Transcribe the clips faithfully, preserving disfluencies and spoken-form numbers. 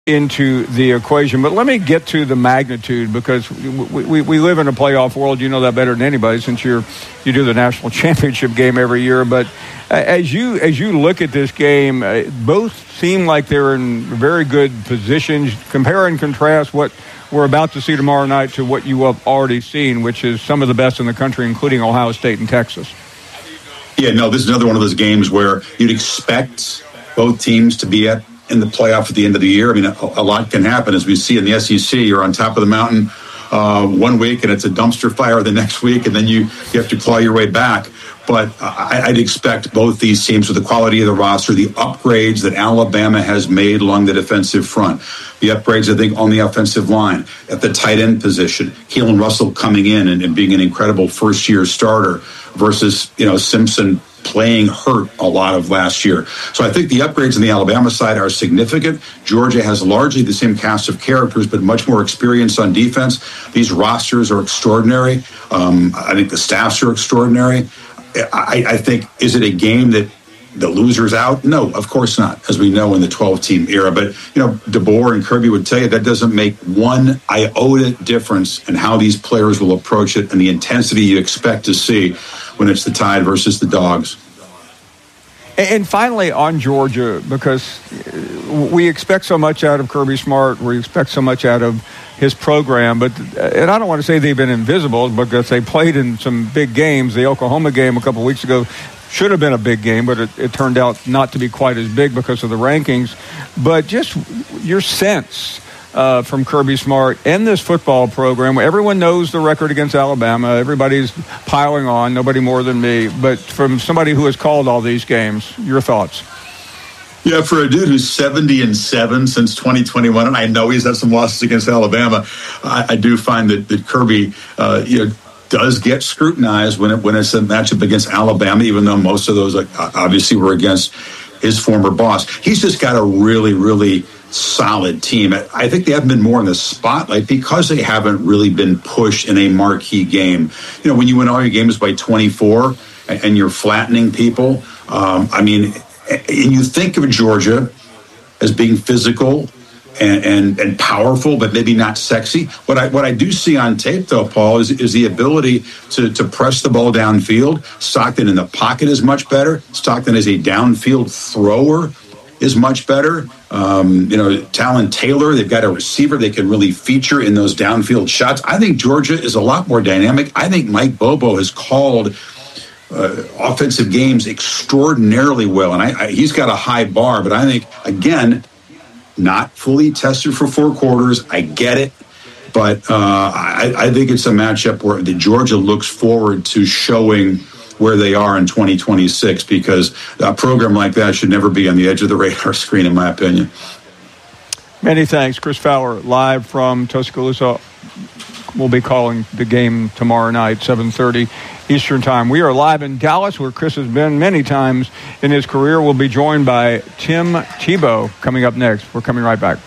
into the equation. But let me get to the magnitude, because we, we, we live in a playoff world. You know that better than anybody, since you're you do the national championship game every year. But as you as you look at this game, uh, both seem like they're in very good positions. Compare and contrast what we're about to see tomorrow night to what you have already seen, which is some of the best in the country, including Ohio State and Texas. Yeah, no, this is another one of those games where you'd expect both teams to be at in the playoff at the end of the year. I mean, a, a lot can happen, as we see in the S E C. You're on top of the mountain uh, one week, and it's a dumpster fire the next week, and then you, you have to claw your way back. But uh, I'd expect both these teams, with the quality of the roster, the upgrades that Alabama has made along the defensive front, the upgrades, I think, on the offensive line, at the tight end position, Keelan Russell coming in and, and being an incredible first-year starter versus, you know, Simpson playing hurt a lot of last year. So I think the upgrades on the Alabama side are significant. Georgia has largely the same cast of characters, but much more experience on defense. These rosters are extraordinary. Um, I think the staffs are extraordinary. I, I think, is it a game that the loser's out? No, of course not, as we know in the twelve-team era. But, you know, DeBoer and Kirby would tell you that doesn't make one iota difference in how these players will approach it and the intensity you expect to see when it's the Tide versus the Dogs. And finally, on Georgia, because we expect so much out of Kirby Smart, we expect so much out of his program, but and I don't want to say they've been invisible, because they played in some big games. The Oklahoma game a couple of weeks ago should have been a big game, but it, it turned out not to be quite as big because of the rankings. But just your sense uh, from Kirby Smart and this football program, everyone knows the record against Alabama. Everybody's piling on, nobody more than me. But from somebody who has called all these games, your thoughts? Yeah, for a dude who's seventy and seven since twenty twenty-one, and I know he's had some losses against Alabama, I, I do find that, that Kirby, uh, you know, does get scrutinized when it when it's a matchup against Alabama, even though most of those, like, obviously were against his former boss. He's just got a really, really solid team. I think they haven't been more in the spotlight because they haven't really been pushed in a marquee game. You know, when you win all your games by twenty-four and, and you're flattening people, um, I mean, and you think of Georgia as being physical and, and, and powerful, but maybe not sexy. What I what I do see on tape, though, Paul, is, is the ability to, to press the ball downfield. Stockton in the pocket is much better. Stockton as a downfield thrower is much better. Um, you know, Talon Taylor, they've got a receiver they can really feature in those downfield shots. I think Georgia is a lot more dynamic. I think Mike Bobo has called Uh, offensive games extraordinarily well, and I, I, he's got a high bar, but I think, again, not fully tested for four quarters. I get it, but uh, I, I think it's a matchup where the Georgia looks forward to showing where they are in twenty twenty-six, because a program like that should never be on the edge of the radar screen, in my opinion. Many thanks. Chris Fowler, live from Tuscaloosa. We'll be calling the game tomorrow night, seven thirty Eastern Time. We are live in Dallas, where Chris has been many times in his career. We'll be joined by Tim Tebow coming up next. We're coming right back.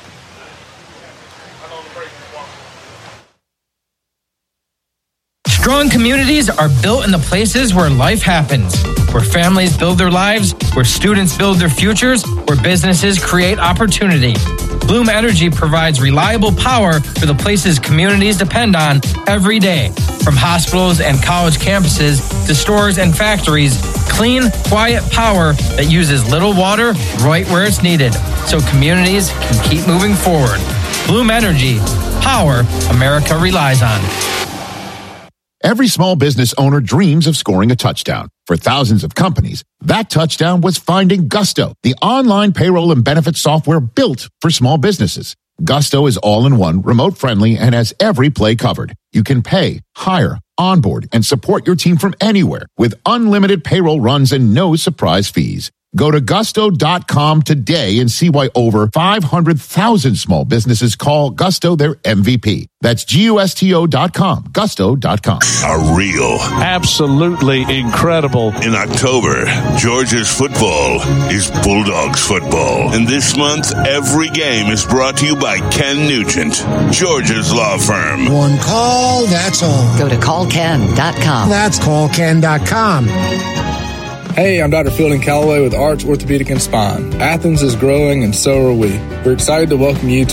Strong communities are built in the places where life happens, where families build their lives, where students build their futures, where businesses create opportunity. Bloom Energy provides reliable power for the places communities depend on every day. From hospitals and college campuses to stores and factories, clean, quiet power that uses little water right where it's needed, so communities can keep moving forward. Bloom Energy, power America relies on. Every small business owner dreams of scoring a touchdown. For thousands of companies, that touchdown was finding Gusto, the online payroll and benefits software built for small businesses. Gusto is all-in-one, remote-friendly, and has every play covered. You can pay, hire, onboard, and support your team from anywhere with unlimited payroll runs and no surprise fees. Go to gusto dot com today and see why over five hundred thousand small businesses call Gusto their M V P. That's G U S T O dot com, gusto dot com. A real, absolutely incredible. In October, Georgia's football is Bulldogs football. And this month, every game is brought to you by Ken Nugent, Georgia's law firm. One call, that's all. Go to call ken dot com. That's call ken dot com. Hey, I'm Doctor Fielding Calloway with Arch Orthopedic and Spine. Athens is growing and so are we. We're excited to welcome you to